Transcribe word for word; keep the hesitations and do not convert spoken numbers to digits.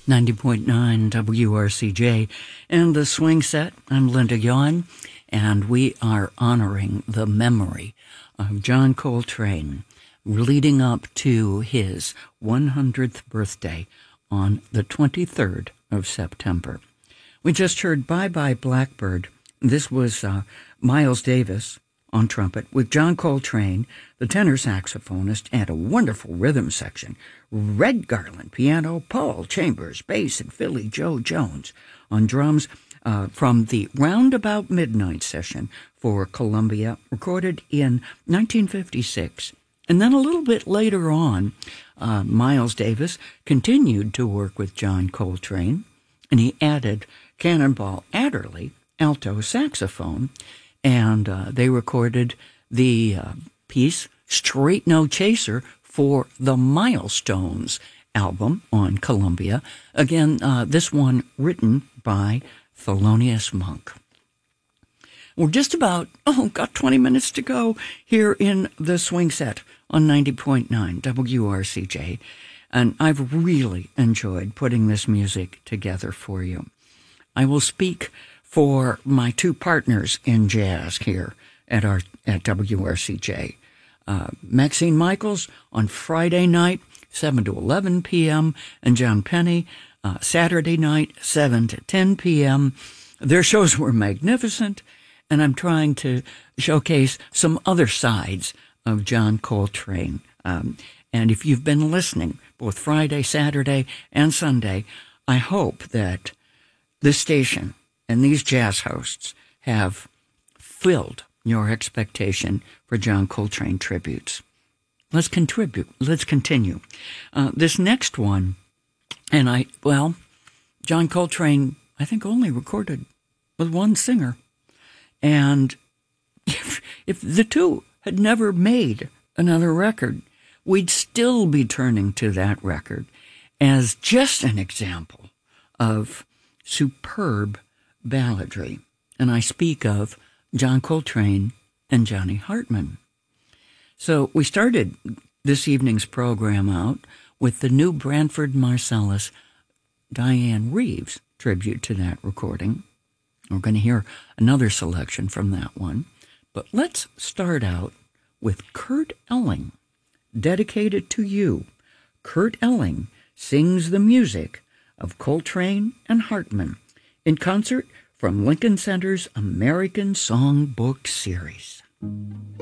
ninety point nine W R C J and the Swing Set. I'm Linda Yawn, and we are honoring the memory of John Coltrane leading up to his one hundredth birthday on the twenty-third of September. We just heard Bye Bye Blackbird. This was uh, Miles Davis on trumpet with John Coltrane, the tenor saxophonist, and a wonderful rhythm section. Red Garland, piano, Paul Chambers, bass, and Philly Joe Jones on drums uh, from the Roundabout Midnight session for Columbia, recorded in nineteen fifty-six. And then a little bit later on, uh, Miles Davis continued to work with John Coltrane, and he added Cannonball Adderley, alto saxophone, and uh, they recorded the uh, piece Straight No Chaser for the Milestones album on Columbia. Again, uh, this one written by Thelonious Monk. We're just about, oh, got twenty minutes to go here in the Swing Set on ninety point nine W R C J. And I've really enjoyed putting this music together for you. I will speak for my two partners in jazz here at our at W R C J. Uh, Maxine Michaels on Friday night, seven to eleven p.m., and John Penny uh, Saturday night, seven to ten p.m. Their shows were magnificent, and I'm trying to showcase some other sides of John Coltrane. Um, and if you've been listening both Friday, Saturday, and Sunday, I hope that this station and these jazz hosts have filled your expectation for John Coltrane tributes. Let's contribute. Let's continue. Uh, this next one, and I, well, John Coltrane, I think, only recorded with one singer. And if, if the two had never made another record, we'd still be turning to that record as just an example of superb balladry. And I speak of John Coltrane and Johnny Hartman. So we started this evening's program out with the new Branford Marsalis Diane Reeves tribute to that recording. We're going to hear another selection from that one. But let's start out with Kurt Elling, dedicated to you. Kurt Elling sings the music of Coltrane and Hartman in concert from Lincoln Center's American Songbook Series.